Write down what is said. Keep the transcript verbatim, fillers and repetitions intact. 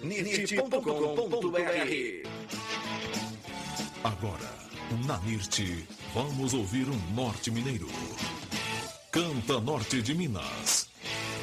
nirt ponto com ponto br. Agora, na Nirt, vamos ouvir um norte mineiro. Canta Norte de Minas.